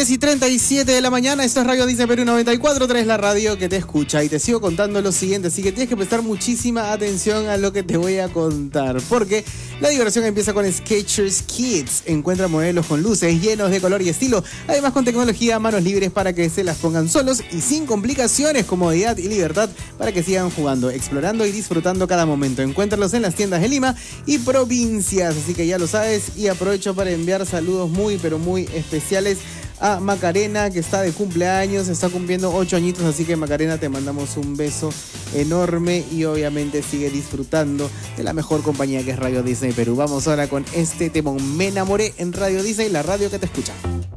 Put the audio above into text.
10:37 de la mañana, esto es Radio Disney Perú 94.3, la radio que te escucha. Y te sigo contando lo siguiente, así que tienes que prestar muchísima atención a lo que te voy a contar, porque la diversión empieza con Skechers Kids. Encuentra modelos con luces, llenos de color y estilo, además con tecnología a manos libres para que se las pongan solos y sin complicaciones, comodidad y libertad para que sigan jugando, explorando y disfrutando cada momento. Encuéntralos en las tiendas de Lima y provincias, así que ya lo sabes. Y aprovecho para enviar saludos muy pero muy especiales a Macarena, que está de cumpleaños, está cumpliendo 8 añitos, así que Macarena, te mandamos un beso enorme y obviamente sigue disfrutando de la mejor compañía que es Radio Disney Perú. Vamos ahora con este tema, Me enamoré, en Radio Disney, la radio que te escucha.